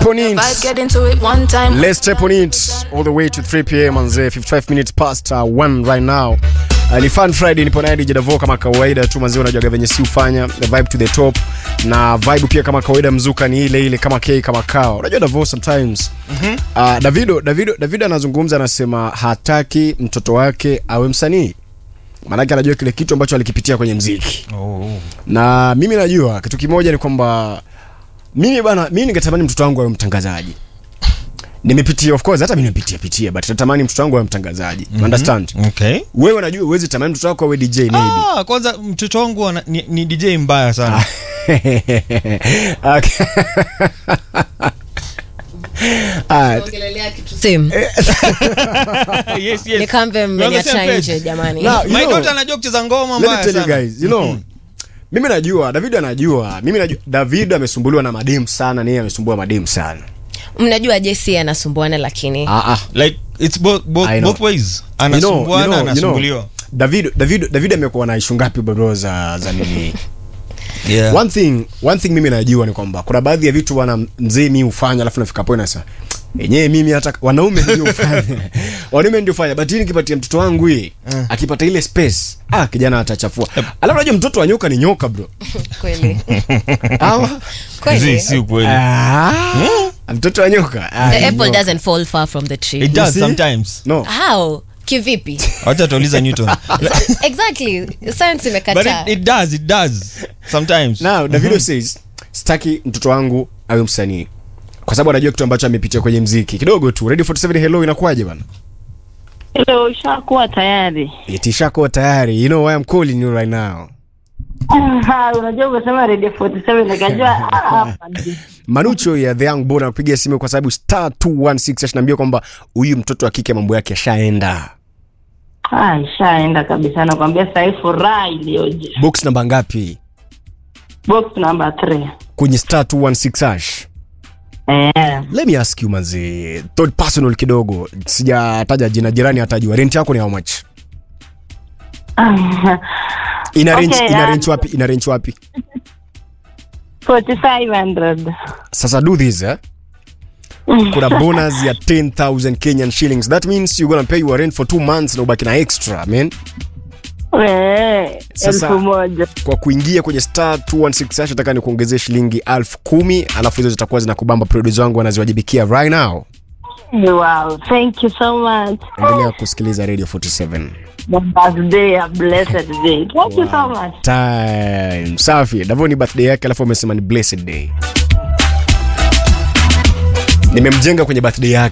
on it. Let's step on it all the way to 3 p.m. and 55 minutes past 1 right now. Ni Fun Friday, nipo naye DJ Davo kama kawaida tu, manzi unajua venye si ufanya the vibe to the top, na vibe pia kama kawaida mzuka ni ile ile kama cake kama kao. Unajua Davo sometimes Davido anazungumza, anasema hataki mtoto wake awe msanii. Maana anajua kile kitu ambacho alikipitia kwenye muziki. Na mimi najua kitu kimoja ni kwamba mimi ningetamani mtoto wangu awe mtangazaji. Nimepitia, of course, hata mimi nimepitia but natamani mtoto wangu awe mtangazaji. Understand? Okay. Wewe unajua uwezi tamani mtoto wako awe DJ maybe. Kwanza mtoto wangu ni DJ mbaya sana. Okay. Ongelelea kitu same. Yes. Nikambe mmeniacha nje jamani. My daughter anajua kucheza ngoma mbaya sana. Let me tell you guys, you know. Mimi najua David amesumbuliwa na mademu sana, na yeye amesumbua mademu sana. Mnajua JC anasumbuana lakini like it's both ways. Anasumbuana na anasumbuliwa. David amekuwa na issue ngapi bado za nini? Yeah. One thing mimi najua ni kwamba kuna baadhi ya vitu wana mzee mimi ufanya alafu nafika hapo na sasa yenyewe mimi hata wanaume ndio ufanya. Wanaume ndio ufanya, but nikipatia mtoto wangu hii akipata ile space kijana atachafua. Alafu unajua mtoto wa nyoka ni nyoka bro. kweli. Kweli. Si kweli. Mtoto wa nyoka. The apple doesn't fall far from the tree. It does sometimes. No. How? Kivipi? Acha tuuliza Newton. Exactly. Science imekataa. But it does sometimes. Now Davido says sitaki mtoto wangu awe msanii kwa sababu anajua kitu ambacho amepitia kwenye muziki. Kidogo tu. Ready 47, hello, inakuaje bana? Hello, shakuwa tayari. Itishako tayari. You know why I'm calling you right now. Unajua umesema Radio 47 nikajua hapa. Manucho ya The Young Boy anapigia simu kwa sababu *216 ananiambia kwamba huyu mtoto wa kike mambo yake yashaenda. Shaenda kabisa, nakwambia sasa furaha iliyoje. Box namba ngapi? Box number 3. Kwenye *216 Let me ask you manzi, third personal kidogo. Sijataja jina, jirani atajua. Rent yako ni how much? Ina range wapi? 4500. Sasa do this kuna bonus ya 10,000 Kenyan shillings. That means you're gonna pay your rent for 2 months na ubaki na extra, man. Sasa 1000. Kwa kuingia kwenye *216 nataka nikuongezee shilingi 10,000, alafu hizo zitakuwa zinakubamba. Producer wangu anaziwajibikia right now. Wow, thank you so much. Endelea kusikiliza Radio 47. Birthday, a blessed day. Thank you so much. Time. Safi. Davoni birthday yake alafu amesema ni blessed day. Nimemjenga kwenye birthday yake.